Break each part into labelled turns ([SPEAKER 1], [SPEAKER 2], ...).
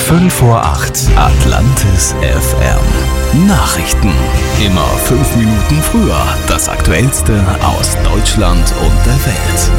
[SPEAKER 1] 5:08 Atlantis FM. Nachrichten. Immer 5 Minuten früher. Das Aktuellste aus Deutschland und der Welt.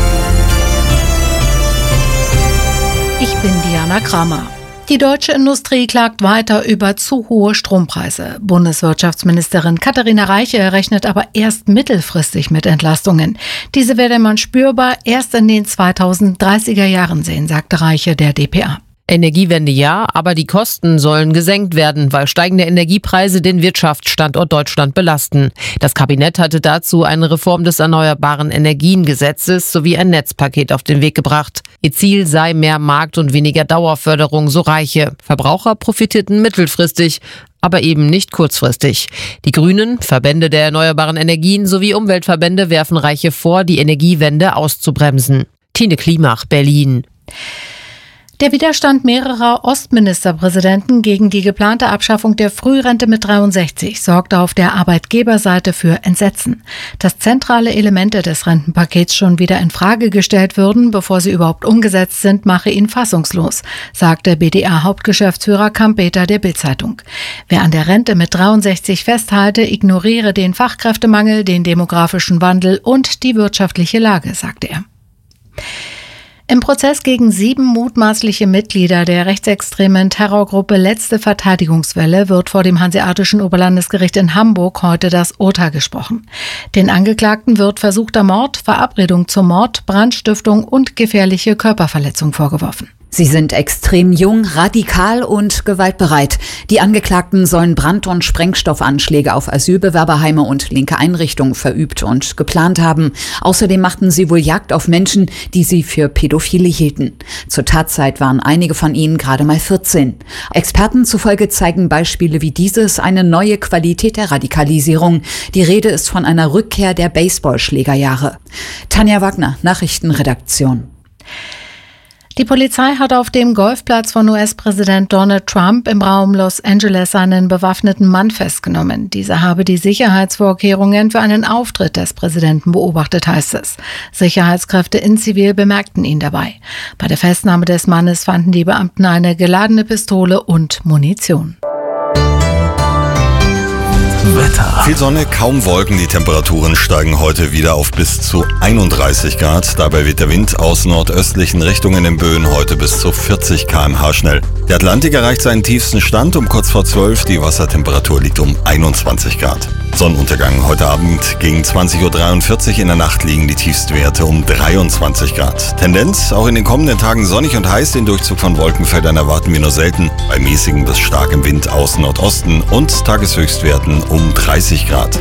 [SPEAKER 2] Ich bin Diana Kramer. Die deutsche Industrie klagt weiter über zu hohe Strompreise. Bundeswirtschaftsministerin Katharina Reiche rechnet aber erst mittelfristig mit Entlastungen. Diese werde man spürbar erst in den 2030er Jahren sehen, sagte Reiche der dpa.
[SPEAKER 3] Energiewende ja, aber die Kosten sollen gesenkt werden, weil steigende Energiepreise den Wirtschaftsstandort Deutschland belasten. Das Kabinett hatte dazu eine Reform des Erneuerbaren Energiengesetzes sowie ein Netzpaket auf den Weg gebracht. Ihr Ziel sei mehr Markt- und weniger Dauerförderung, so Reiche. Verbraucher profitierten mittelfristig, aber eben nicht kurzfristig. Die Grünen, Verbände der erneuerbaren Energien sowie Umweltverbände werfen Reiche vor, die Energiewende auszubremsen. Tine Klimach, Berlin.
[SPEAKER 2] Der Widerstand mehrerer Ostministerpräsidenten gegen die geplante Abschaffung der Frührente mit 63 sorgte auf der Arbeitgeberseite für Entsetzen. Dass zentrale Elemente des Rentenpakets schon wieder in Frage gestellt würden, bevor sie überhaupt umgesetzt sind, mache ihn fassungslos, sagte BDA-Hauptgeschäftsführer Kampeter der Bild-Zeitung. Wer an der Rente mit 63 festhalte, ignoriere den Fachkräftemangel, den demografischen Wandel und die wirtschaftliche Lage, sagte er. Im Prozess gegen 7 mutmaßliche Mitglieder der rechtsextremen Terrorgruppe Letzte Verteidigungswelle wird vor dem Hanseatischen Oberlandesgericht in Hamburg heute das Urteil gesprochen. Den Angeklagten wird versuchter Mord, Verabredung zum Mord, Brandstiftung und gefährliche Körperverletzung vorgeworfen.
[SPEAKER 4] Sie sind extrem jung, radikal und gewaltbereit. Die Angeklagten sollen Brand- und Sprengstoffanschläge auf Asylbewerberheime und linke Einrichtungen verübt und geplant haben. Außerdem machten sie wohl Jagd auf Menschen, die sie für Pädophile hielten. Zur Tatzeit waren einige von ihnen gerade mal 14. Experten zufolge zeigen Beispiele wie dieses eine neue Qualität der Radikalisierung. Die Rede ist von einer Rückkehr der Baseballschlägerjahre. Tanja Wagner, Nachrichtenredaktion.
[SPEAKER 2] Die Polizei hat auf dem Golfplatz von US-Präsident Donald Trump im Raum Los Angeles einen bewaffneten Mann festgenommen. Dieser habe die Sicherheitsvorkehrungen für einen Auftritt des Präsidenten beobachtet, heißt es. Sicherheitskräfte in Zivil bemerkten ihn dabei. Bei der Festnahme des Mannes fanden die Beamten eine geladene Pistole und Munition.
[SPEAKER 1] Wetter.
[SPEAKER 5] Viel Sonne, kaum Wolken. Die Temperaturen steigen heute wieder auf bis zu 31 Grad. Dabei weht der Wind aus nordöstlichen Richtungen in Böen heute bis zu 40 km/h schnell. Der Atlantik erreicht seinen tiefsten Stand um kurz vor 12. Die Wassertemperatur liegt um 21 Grad. Sonnenuntergang heute Abend gegen 20:43 Uhr. In der Nacht liegen die Tiefstwerte um 23 Grad. Tendenz auch in den kommenden Tagen sonnig und heiß. Den Durchzug von Wolkenfeldern erwarten wir nur selten. Bei mäßigem bis starkem Wind aus Nordosten und Tageshöchstwerten um 30 Grad.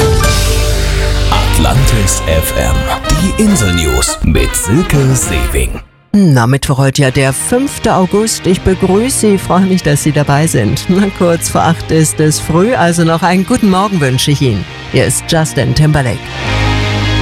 [SPEAKER 1] Atlantis FM. Die Insel-News mit Silke Sewing.
[SPEAKER 6] Mittwoch heute ja der 5. August. Ich begrüße Sie, freue mich, dass Sie dabei sind. Kurz vor 8 ist es früh, also noch einen guten Morgen wünsche ich Ihnen. Hier ist Justin Timberlake.